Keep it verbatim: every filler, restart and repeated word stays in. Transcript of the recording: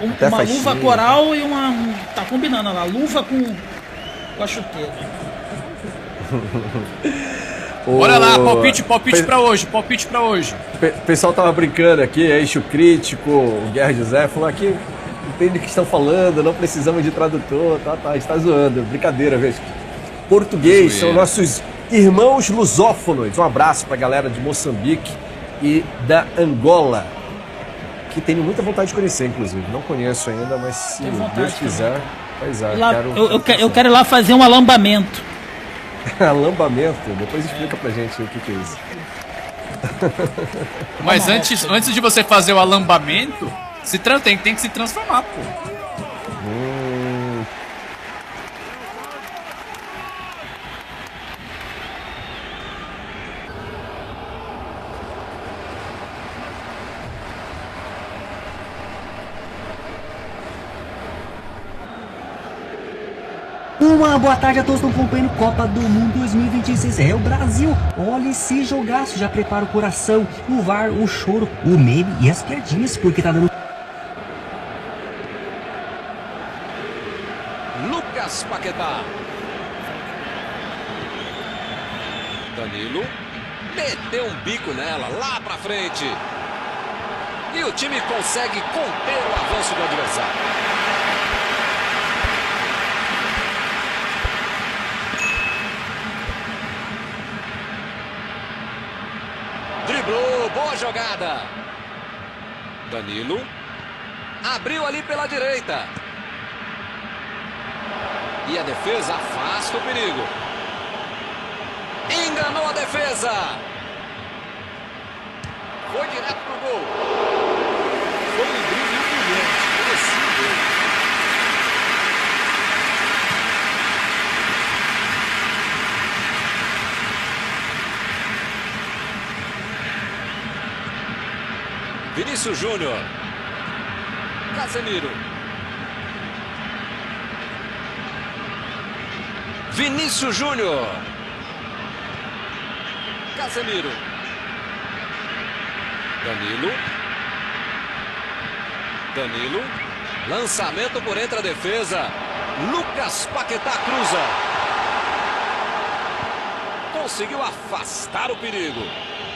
Um, uma luva coral e uma... Um, tá combinando lá, luva com, com a chuteira. Bora lá, palpite, palpite Pe... pra hoje, palpite pra hoje. O pessoal tava brincando aqui, eixo crítico, o Guerra José falou aqui, entende o que estão falando, não precisamos de tradutor, tá, tá, a gente tá zoando, brincadeira, veja. Português, são nossos irmãos lusófonos. Um abraço pra galera de Moçambique e da Angola, que tenho muita vontade de conhecer, inclusive. Não conheço ainda, mas se Deus quiser, pois é, lá, quero, eu, eu, quero, eu quero ir lá fazer um alambamento. Alambamento? Depois explica pra gente o que, que é isso. Mas antes, antes de você fazer o alambamento, se tem, tem que se transformar, pô. Hum. Uma boa tarde a todos que estão acompanhando Copa do Mundo dois mil e vinte e seis. É o Brasil. Olha esse jogaço. Já prepara o coração, o V A R, o choro, o meme e as piadinhas, porque tá dando... Lucas Paquetá. Danilo meteu um bico nela, lá pra frente. E o time consegue conter o avanço do adversário. Driblou, boa jogada. Danilo abriu ali pela direita. E a defesa afasta o perigo. Enganou a defesa. Foi direto pro gol. Foi um drible brilhante. Merecia gol. Vinícius Júnior. Casemiro. Vinícius Júnior. Casemiro. Danilo. Danilo. Lançamento por entre a defesa. Lucas Paquetá cruza. Conseguiu afastar o perigo.